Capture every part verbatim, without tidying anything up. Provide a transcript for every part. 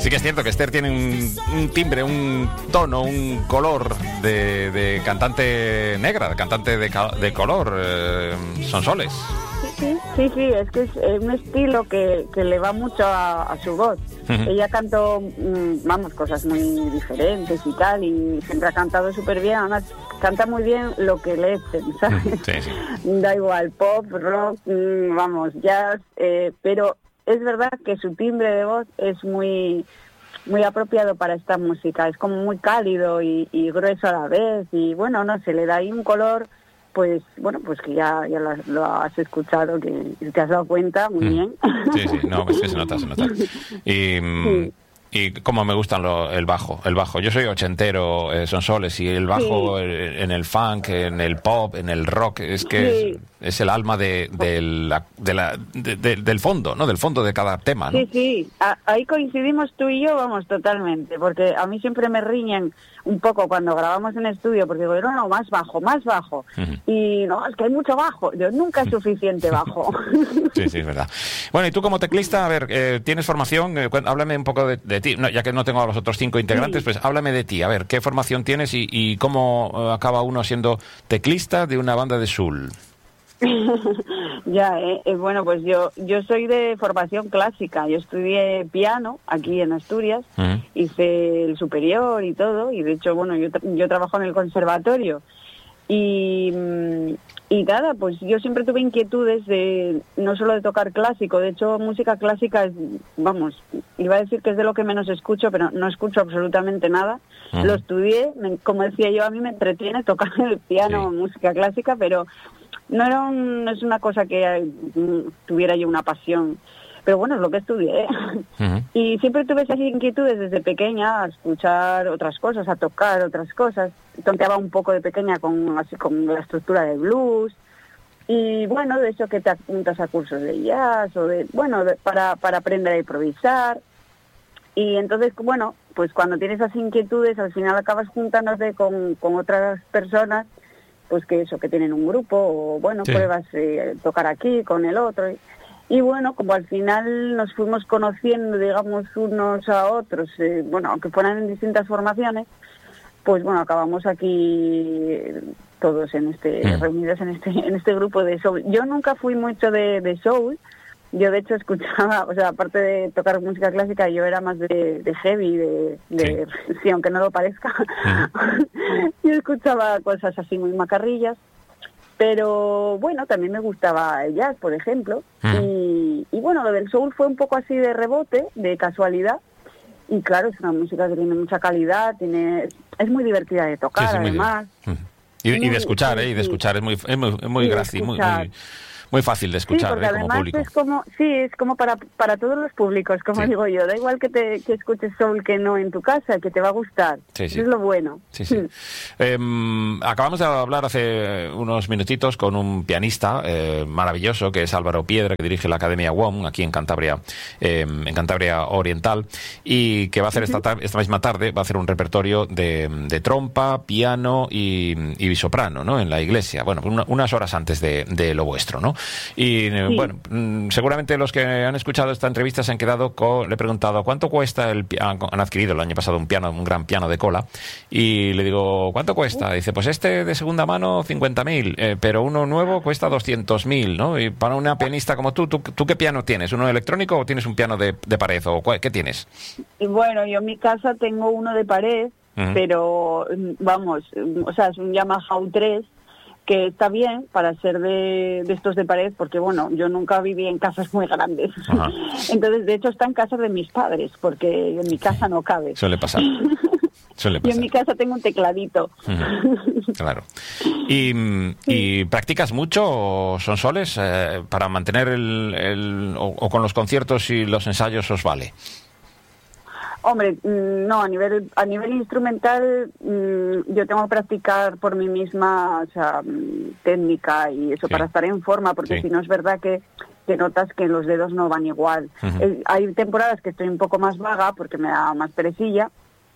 Sí que es cierto que Esther tiene un, un timbre, un tono, un color de, de cantante negra, de cantante de, de color, eh, Sonsoles. Sí, sí, sí, es que es un estilo que, que le va mucho a, a su voz. Uh-huh. Ella cantó, vamos, cosas muy diferentes y tal, y siempre ha cantado súper bien. Además, canta muy bien lo que le echen, ¿sabes? Sí, sí. Da igual, pop, rock, vamos, jazz, eh, pero es verdad que su timbre de voz es muy, muy apropiado para esta música. Es como muy cálido y, y grueso a la vez, y bueno, no sé, le da ahí un color... Pues bueno, pues que ya, ya lo, lo has escuchado, que te has dado cuenta muy mm. bien. Sí, sí, no, es que se nota, se nota. Y, sí. y como me gustan lo, el bajo, el bajo. Yo soy ochentero, eh, Sonsoles, y el bajo sí. en el funk, en el pop, en el rock, es que sí. es, es el alma de, de la, de la, de, de, del fondo, ¿no? Del fondo de cada tema, ¿no? Sí, sí, a, ahí coincidimos tú y yo, vamos, totalmente, porque a mí siempre me riñen un poco cuando grabamos en estudio, porque digo, no, no, más bajo, más bajo. Uh-huh. Y no, es que hay mucho bajo. Yo nunca es suficiente bajo. Sí, sí, es verdad. Bueno, y tú como teclista, a ver, eh, ¿tienes formación? Eh, háblame un poco de, de ti, no, ya que no tengo a los otros cinco integrantes, sí. pues háblame de ti. A ver, ¿qué formación tienes y, y cómo uh, acaba uno siendo teclista de una banda de soul? Ya, eh, eh, bueno, pues yo yo soy de formación clásica. Yo estudié piano aquí en Asturias, uh-huh. hice el superior y todo, y de hecho, bueno, yo, tra- yo trabajo en el conservatorio. Y, y nada, pues yo siempre tuve inquietudes de no solo de tocar clásico, de hecho música clásica es, vamos, iba a decir que es de lo que menos escucho, pero no escucho absolutamente nada. Uh-huh. Lo estudié, me, como decía yo, a mí me entretiene tocar el piano, sí. música clásica, pero no era un, no es una cosa que tuviera yo una pasión. Pero bueno, es lo que estudié. Uh-huh. Y siempre tuve esas inquietudes desde pequeña a escuchar otras cosas, a tocar otras cosas. Tonteaba un poco de pequeña con así con la estructura de blues. Y bueno, de eso que te apuntas a cursos de jazz o de, bueno, de, para, para aprender a improvisar. Y entonces, bueno, pues cuando tienes esas inquietudes, al final acabas juntándote con, con otras personas, pues que eso, que tienen un grupo, o bueno, sí. pruebas eh, tocar aquí con el otro. Y, Y bueno, como al final nos fuimos conociendo, digamos, unos a otros, eh, bueno, aunque fueran en distintas formaciones, pues bueno, acabamos aquí todos en este mm. reunidos en este en este grupo de soul. Yo nunca fui mucho de, de soul, yo de hecho escuchaba, o sea, aparte de tocar música clásica, yo era más de, de heavy, de, de sí. sí, aunque no lo parezca. Mm. Yo escuchaba cosas así muy macarrillas. Pero bueno, también me gustaba el jazz, por ejemplo. Mm. Y, y bueno, lo del soul fue un poco así de rebote, de casualidad. Y claro, es una música que tiene mucha calidad, tiene es muy divertida de tocar, sí, sí, además. Muy y, y de escuchar, ¿eh? Y de escuchar, es muy, es muy, es muy grácil, muy, muy, muy fácil de escuchar, sí, porque ¿eh? Como además público. Es como, sí, es como para, para todos los públicos, como sí. digo yo. Da igual que te que escuches soul que no en tu casa, que te va a gustar. Sí, sí. Eso es lo bueno. Sí, sí. eh, acabamos de hablar hace unos minutitos con un pianista eh, maravilloso, que es Álvaro Piedra, que dirige la Academia W O M aquí en Cantabria, eh, en Cantabria Oriental, y que va a hacer uh-huh. esta, esta misma tarde, va a hacer un repertorio de, de trompa, piano y, y bisoprano, ¿no? En la iglesia. Bueno, una, unas horas antes de, de lo vuestro, ¿no? Y sí. bueno, seguramente los que han escuchado esta entrevista se han quedado con... Le he preguntado ¿cuánto cuesta el piano? Han adquirido el año pasado un piano, un gran piano de cola, y le digo ¿cuánto cuesta? Dice, pues este de segunda mano cincuenta mil, eh, pero uno nuevo cuesta doscientos mil, ¿no? Y para una pianista como tú, ¿tú, tú qué piano tienes? ¿Uno electrónico o tienes un piano de, de pared? ¿O qué tienes? Bueno, yo en mi casa tengo uno de pared, uh-huh. pero vamos, o sea, es un Yamaha U tres, que está bien para ser de, de estos de pared, porque bueno, yo nunca viví en casas muy grandes. Ajá. Entonces, de hecho, está en casa de mis padres, porque en mi casa no cabe. Suele pasar. Suele pasar. Yo en mi casa tengo un tecladito. Uh-huh. Claro. ¿Y, sí. ¿Y practicas mucho, Sonsoles, eh, para mantener el... el o, o con los conciertos y los ensayos os vale? Hombre, no, a nivel a nivel instrumental yo tengo que practicar por mí misma, o sea, técnica y eso, sí. para estar en forma, porque sí. si no es verdad que, que notas que los dedos no van igual. Uh-huh. Eh, hay temporadas que estoy un poco más vaga porque me da más perecilla,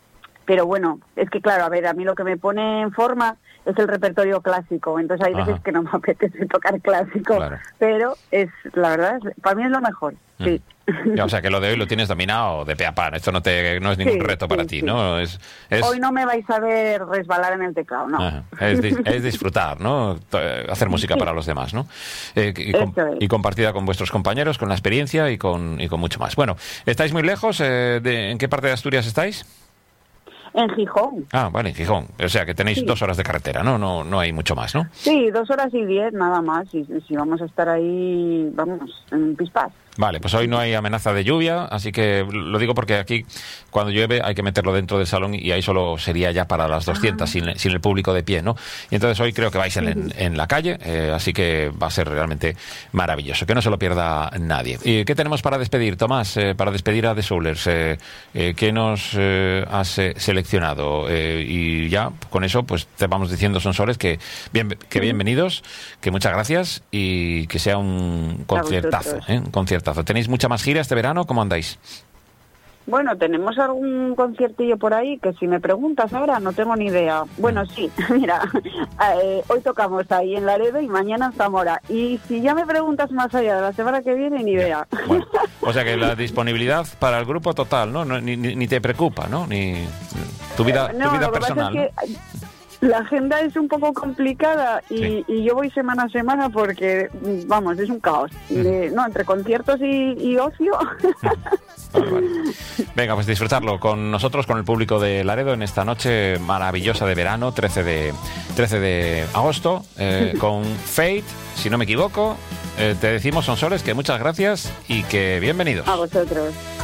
pero bueno, es que claro, a ver, a mí lo que me pone en forma es el repertorio clásico, entonces hay veces Ajá. que no me apetece tocar clásico, claro. pero es, la verdad, es, para mí es lo mejor, mm. sí. Ya, o sea, que lo de hoy lo tienes dominado de pe a pa. Esto no, te, no es ningún sí, reto para sí, ti, sí. ¿no? Es, es... Hoy no me vais a ver resbalar en el teclado, ¿no? Ajá. Es, es disfrutar, ¿no? Hacer música sí. para los demás, ¿no? Eh, y, com es. y compartida con vuestros compañeros, con la experiencia y con, y con mucho más. Bueno, ¿estáis muy lejos? Eh, de, ¿En qué parte de Asturias estáis? En Gijón. Ah, vale, en Gijón. O sea, que tenéis sí. dos horas de carretera, ¿no? No no hay mucho más, ¿no? Sí, dos horas y diez, nada más. Y si vamos a estar ahí, vamos, en pispás. Vale, pues hoy no hay amenaza de lluvia, así que lo digo porque aquí cuando llueve hay que meterlo dentro del salón y ahí solo sería ya para las doscientas, ah. sin, sin el público de pie, ¿no? Y entonces hoy creo que vais en, en, en la calle, eh, así que va a ser realmente maravilloso, que no se lo pierda nadie. ¿Y qué tenemos para despedir, Tomás? Eh, para despedir a The Soulers, eh, eh, ¿qué nos eh, has eh, seleccionado? Eh, y ya con eso pues te vamos diciendo, Sonsoles, que, bien, que bienvenidos, que muchas gracias y que sea un conciertazo, ¿eh? Un conciertazo. ¿Tenéis mucha más gira este verano? ¿Cómo andáis? Bueno, tenemos algún conciertillo por ahí que si me preguntas ahora no tengo ni idea. Bueno, sí, mira, eh, hoy tocamos ahí en Laredo y mañana en Zamora. Y si ya me preguntas más allá de la semana que viene, ni idea. Bueno, o sea que la disponibilidad para el grupo total, ¿no? no ni, ni, ni te preocupa, ¿no? Ni tu vida, no, tu vida lo que personal. Pasa es que la agenda es un poco complicada y, sí. y yo voy semana a semana porque, vamos, es un caos. Mm. De, no, entre conciertos y, y ocio. Vale, vale. Venga, pues disfrutarlo con nosotros, con el público de Laredo en esta noche maravillosa de verano, trece de agosto, eh, con Fate, si no me equivoco. Eh, te decimos, Sonsoles, que muchas gracias y que bienvenidos. A vosotros.